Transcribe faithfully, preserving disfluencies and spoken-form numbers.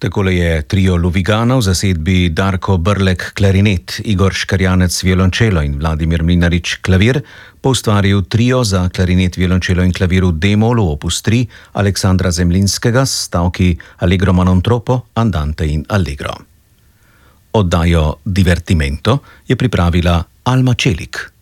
Takole je trio Luvigana v zasedbi Darko Brlek klarinet, Igor Škarjanec violončelo in Vladimir Mlinarič klavir poustvaril trio za klarinet, violončelo in klavir v D-molu opus tri Aleksandra Zemlinskega s stavki Allegro ma non troppo, Andante in Allegro. Oddajo Divertimento je pripravila Alma Čelik.